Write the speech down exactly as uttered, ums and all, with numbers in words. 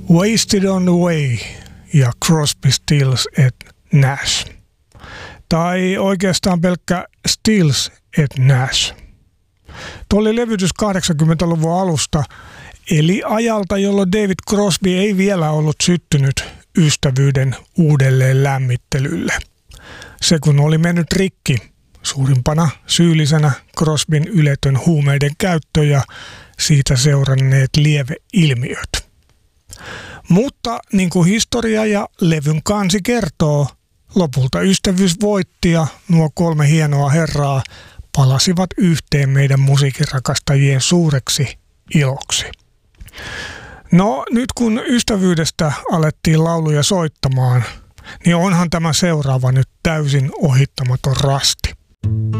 Wasted on the Way ja Crosby, Stills et Nash. Tai oikeastaan pelkkä Stills et Nash. Tuo oli levytys kahdeksankymmentäluvun alusta, eli ajalta, jolloin David Crosby ei vielä ollut syttynyt ystävyyden uudelleen lämmittelylle. Se kun oli mennyt rikki, suurimpana syyllisenä Crosbyn yletön huumeiden käyttö ja siitä seuranneet lieveilmiöt. Mutta niin kuin historia ja levyn kansi kertoo, lopulta ystävyys voitti ja nuo kolme hienoa herraa palasivat yhteen meidän musiikinrakastajien suureksi iloksi. No nyt kun ystävyydestä alettiin lauluja soittamaan, niin onhan tämä seuraava nyt täysin ohittamaton rasti.